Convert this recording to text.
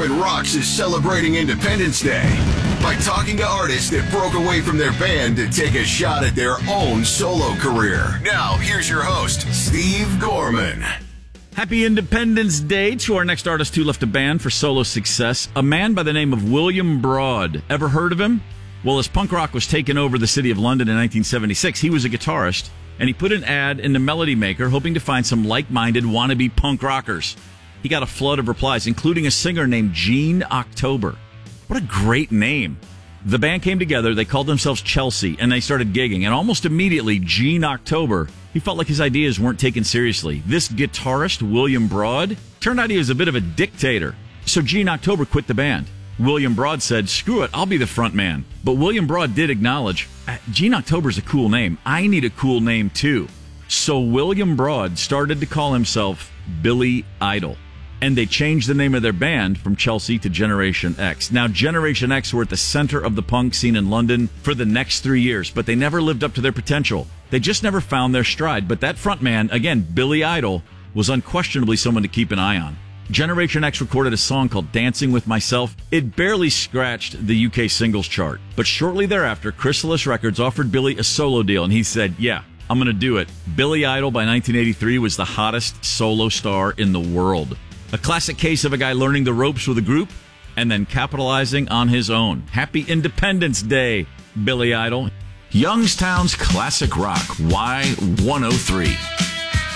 Gorman Rocks is celebrating Independence Day by talking to artists that broke away from their band to take a shot at their own solo career. Now, here's your host, Steve Gorman. Happy Independence Day to our next artist who left a band for solo success, a man by the name of William Broad. Ever heard of him? Well, as punk rock was taking over the city of London in 1976, he was a guitarist, and he put an ad in the Melody Maker hoping to find some like-minded wannabe punk rockers. He got a flood of replies, including a singer named Gene October. What a great name. The band came together, they called themselves Chelsea, and they started gigging. And almost immediately, Gene October, he felt like his ideas weren't taken seriously. This guitarist, William Broad, turned out he was a bit of a dictator. So Gene October quit the band. William Broad said, screw it, I'll be the front man. But William Broad did acknowledge, Gene October's a cool name. I need a cool name too. So William Broad started to call himself Billy Idol. And they changed the name of their band from Chelsea to Generation X. Now, Generation X were at the center of the punk scene in London for the next 3 years, but they never lived up to their potential. They just never found their stride. But that frontman, again, Billy Idol, was unquestionably someone to keep an eye on. Generation X recorded a song called Dancing With Myself. It barely scratched the UK singles chart. But shortly thereafter, Chrysalis Records offered Billy a solo deal, and he said, yeah, I'm going to do it. Billy Idol by 1983 was the hottest solo star in the world. A classic case of a guy learning the ropes with a group and then capitalizing on his own. Happy Independence Day, Billy Idol. Youngstown's Classic Rock, Y103.